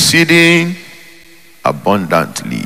exceeding abundantly.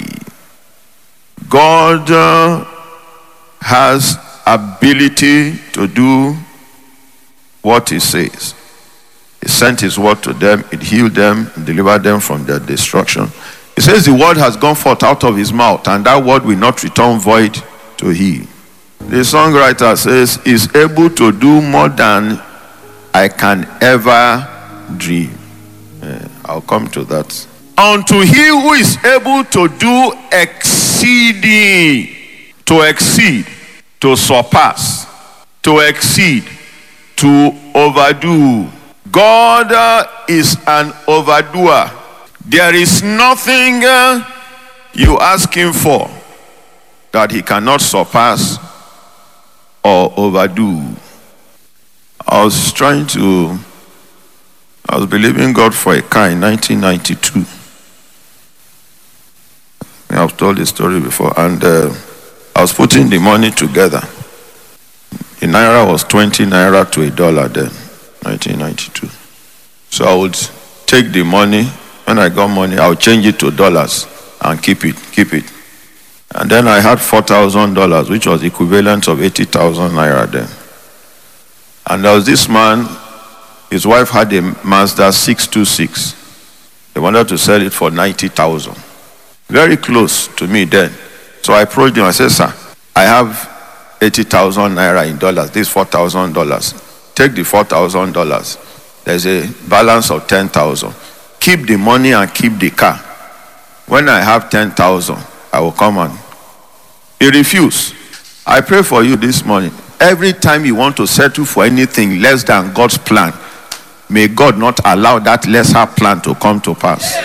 God has ability to do what he says. He sent his word to them, it healed them, delivered them from their destruction. He says the word has gone forth out of his mouth, and that word will not return void to him. The songwriter says, he's able to do more than I can ever dream. I'll come to that. Unto he who is able to do exceeding, to exceed, to surpass, to exceed, to overdo. God is an overdoer. There is nothing you ask him for that he cannot surpass or overdo. I was believing God for a car in 1992. I've told this story before, and I was putting the money together. The naira was 20 naira to $1 then, 1992. So I would take the money. When I got money, I would change it to dollars and keep it. And then I had $4,000, which was equivalent of 80,000 naira then. And there was this man, his wife had a Mazda 626. They wanted to sell it for 90,000. Very close to me then. So I approached him. I said, sir, I have 80,000 naira in dollars. This $4,000. Take the $4,000. There's a balance of 10,000. Keep the money and keep the car. When I have 10,000, I will come on. He refused. I pray for you this morning. Every time you want to settle for anything less than God's plan, may God not allow that lesser plan to come to pass.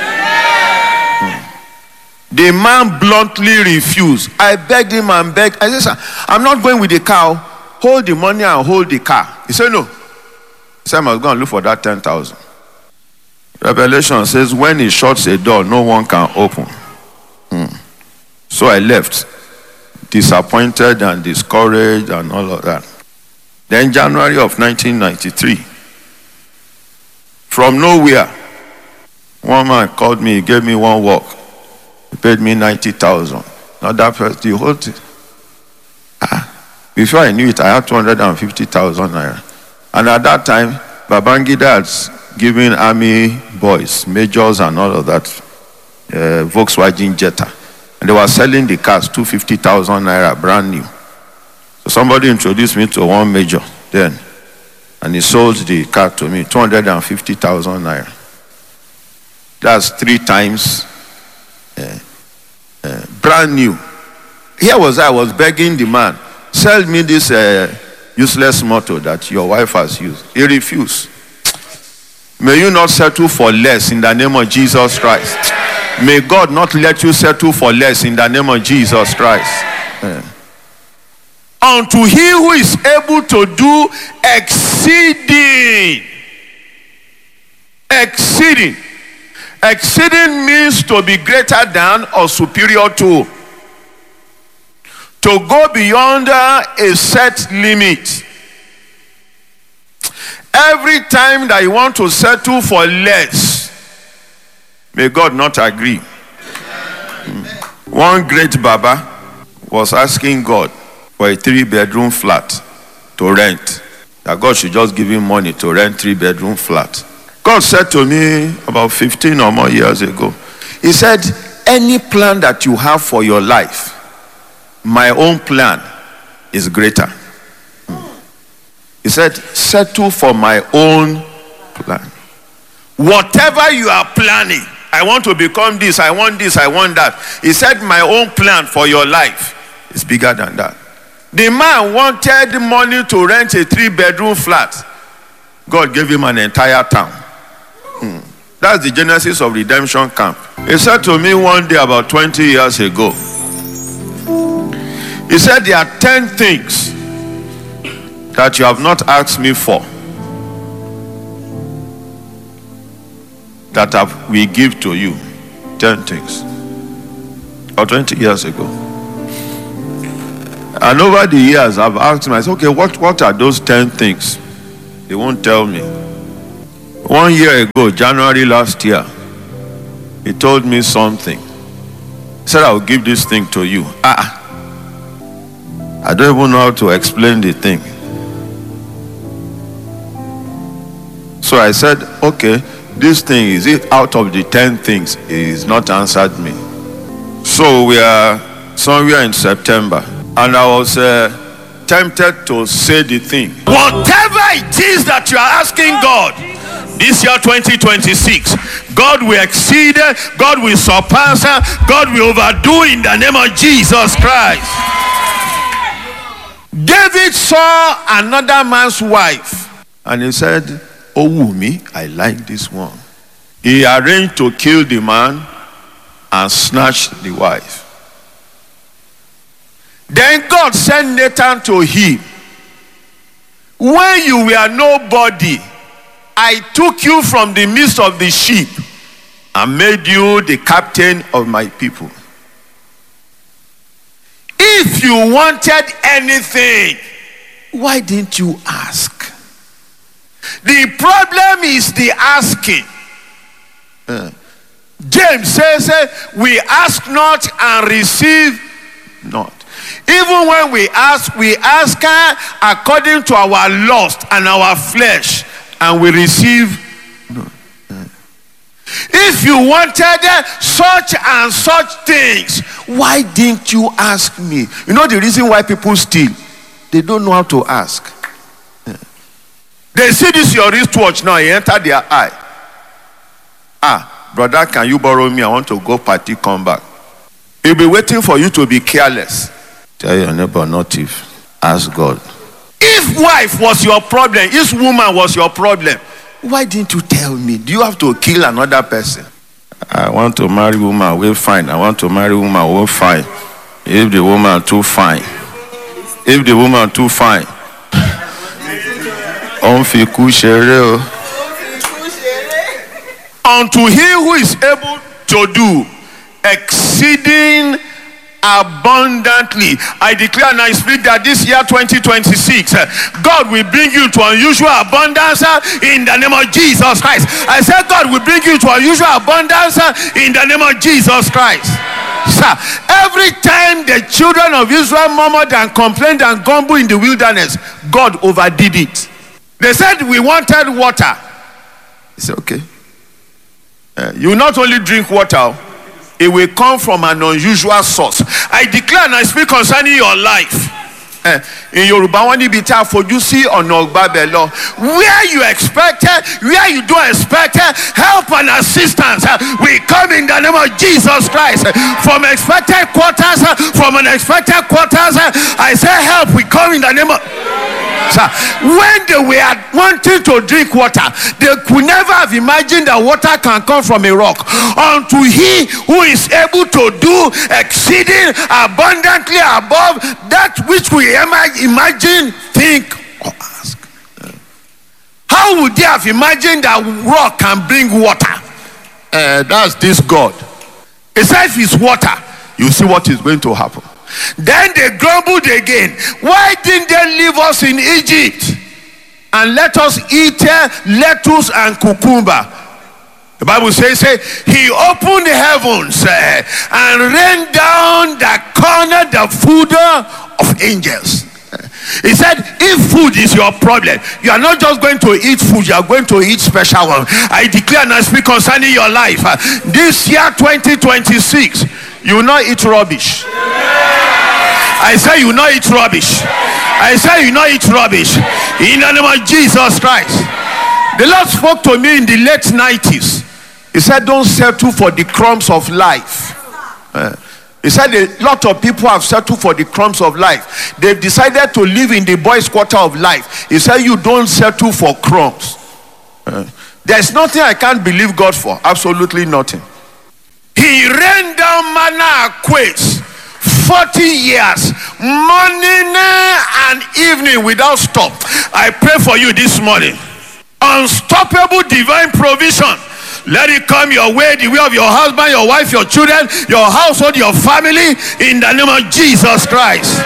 The man bluntly refused. I begged him and begged. I said, sir, I'm not going with the car. Hold the money and hold the car. He said, no. He said, I must go and look for that 10,000. Revelation says, when he shuts a door, no one can open. So I left, disappointed and discouraged and all of that. Then January of 1993, from nowhere, one man called me, he gave me one work. He paid me 90,000. Now that person, the whole thing. Before I knew it, I had 250,000 naira. And at that time, Babangida had given army boys, majors and all of that, Volkswagen Jetta. And they were selling the cars, 250,000 naira, brand new. So somebody introduced me to one major then. And he sold the car to me, 250,000 naira. That's 3 times brand new. Here I was begging the man, sell me this useless motor that your wife has used. He refused. May you not settle for less in the name of Jesus Christ. May God not let you settle for less in the name of Jesus Christ. Unto he who is able to do exceeding. Exceeding. Exceeding means to be greater than or superior to. To go beyond a set limit. Every time that you want to settle for less, may God not agree. One great Baba was asking God for a 3-bedroom flat to rent. That God should just give him money to rent 3-bedroom flat. God said to me about 15 or more years ago, he said, any plan that you have for your life, my own plan is greater. He said, settle for my own plan. Whatever you are planning, I want to become this, I want that. He said, my own plan for your life is bigger than that. The man wanted money to rent a 3-bedroom flat. God gave him an entire town. That's the genesis of Redemption Camp. He said to me one day about 20 years ago, he said, there are 10 things that you have not asked me for that we give to you. 10 things. Or 20 years ago. And over the years, I've asked myself, okay, what are those 10 things? They won't tell me. 1 year ago, January last year, he told me something. He said, I will give this thing to you. I don't even know how to explain the thing. So I said, okay, this thing, is it out of the 10 things? He's not answered me. So we are somewhere in September, and I was tempted to say the thing. Whatever it is that you are asking God, this year 2026, God will exceed, God will surpass, God will overdo in the name of Jesus Christ. David saw another man's wife, and he said, oh, Wumi, I like this one. He arranged to kill the man and snatch the wife. Then God sent Nathan to him. When you were nobody, I took you from the midst of the sheep and made you the captain of my people. If you wanted anything, why didn't you ask? The problem is the asking. James says, we ask not and receive not. Even when we ask according to our lust and our flesh, and we receive not. If you wanted such and such things, why didn't you ask me? You know the reason why people steal? They don't know how to ask. They see this your wristwatch now, you enter their eye. Brother, can you borrow me? I want to go party, come back. He'll be waiting for you to be careless. Tell your neighbor, not if. Ask God. If wife was your problem, if woman was your problem, why didn't you tell me? Do you have to kill another person? I want to marry woman, we're fine. I want to marry woman, we're fine. If the woman too fine. If the woman too fine. Unto he who is able to do exceeding abundantly. I declare and I speak that this year 2026, God will bring you to unusual abundance in the name of Jesus Christ. I said God will bring you to unusual abundance in the name of Jesus Christ. Sir, every time the children of Israel murmured and complained and grumbled in the wilderness, God overdid it. They said we wanted water. He said, okay. You not only drink water, it will come from an unusual source. I declare and I speak concerning your life. In Yoruba, when you be told for you see on Ogbabelo, where you expected, where you don't expect help and assistance, we come in the name of Jesus Christ. From expected quarters, from unexpected quarters, I say help, we come in the name of. When they were wanting to drink water, they could never have imagined that water can come from a rock. Unto he who is able to do exceeding abundantly above that which we imagine, think, or ask. How would they have imagined that rock can bring water? That's this God. He said if it's water, you see what is going to happen. Then they grumbled again. Why didn't they leave us in Egypt and let us eat lettuce and cucumber? The Bible says he opened the heavens and rained down the corner, the food of angels. He said if food is your problem, you are not just going to eat food, you are going to eat special one. I declare and I speak concerning your life. This year 2026, you will not eat rubbish. I say you will not eat rubbish. I say you will not eat rubbish. In the name of Jesus Christ. The Lord spoke to me in the late 90s. He said don't settle for the crumbs of life. He said a lot of people have settled for the crumbs of life. They've decided to live in the boys' quarter of life. He said you don't settle for crumbs. There's nothing I can't believe God for. Absolutely nothing. He rained down manna and quails 40 years, morning and evening without stop. I pray for you this morning. Unstoppable divine provision. Let it come your way, the way of your husband, your wife, your children, your household, your family, in the name of Jesus Christ.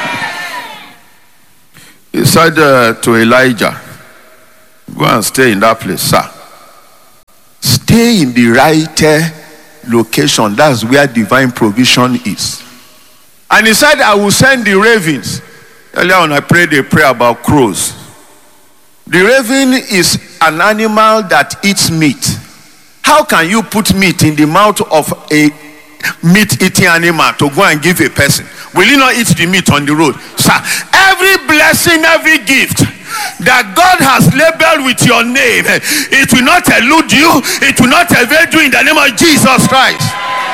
He said to Elijah, go and stay in that place, sir. Stay in the right location. That's where divine provision is. And he said, I will send the ravens. Earlier on I prayed a prayer about crows. The raven is an animal that eats meat. How can you put meat in the mouth of a meat-eating animal to go and give a person? Will you not eat the meat on the road? Sir, every blessing, every gift that God has labeled with your name, it will not elude you, it will not evade you in the name of Jesus Christ.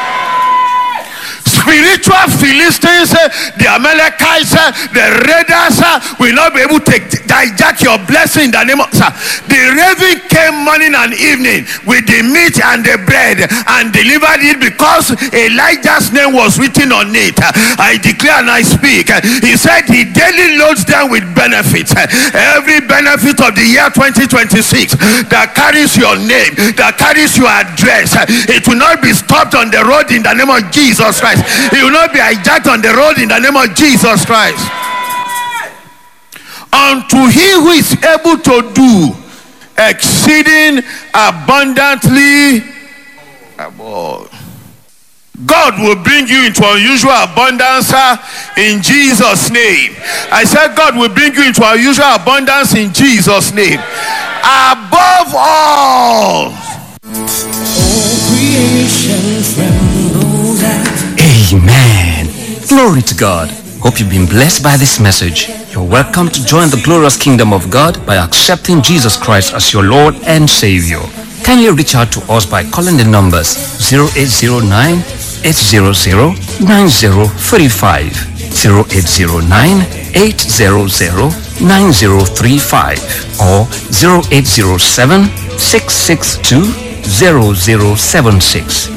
Spiritual Philistines, the Amalekites, the raiders will not be able to hijack your blessing in the name of the raven came morning and evening with the meat and the bread and delivered it because Elijah's name was written on it. I declare and I speak. He said he daily loads them with benefits. Every benefit of the year 2026 that carries your name, that carries your address, it will not be stopped on the road in the name of Jesus Christ. It will not be hijacked on the road in the name of Jesus Christ. Unto he who is able to do exceeding abundantly above. God will bring you into unusual abundance in Jesus' name. I said God will bring you into unusual abundance in Jesus' name. Above all. Amen. Glory to God. Hope you've been blessed by this message. You're welcome to join the glorious kingdom of God by accepting Jesus Christ as your Lord and Savior. Kindly reach out to us by calling the numbers 0809-800-9035, 0809-800-9035, or 0807-662-0076,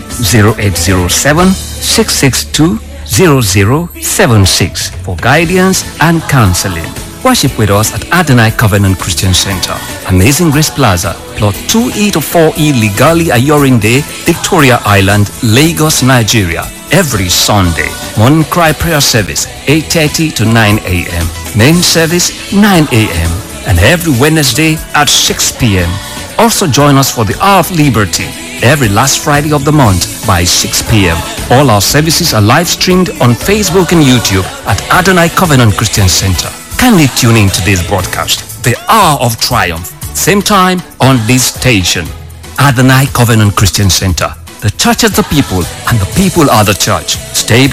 0807-662-0076 for guidance and counseling. Worship with us at Adonai Covenant Christian Center, Amazing Grace Plaza, Plot 2E to 4E Ligali Ayorinde, Victoria Island, Lagos, Nigeria. Every Sunday, morning cry prayer service 8:30 to 9 a.m. Main service 9 a.m. and every Wednesday at 6 p.m. Also join us for the Hour of Liberty every last Friday of the month by 6 p.m. All our services are live streamed on Facebook and YouTube at Adonai Covenant Christian Center. Kindly tune in to this broadcast, The Hour of Triumph, same time on this station. Adonai Covenant Christian Center. The church is the people and the people are the church. Stay blessed.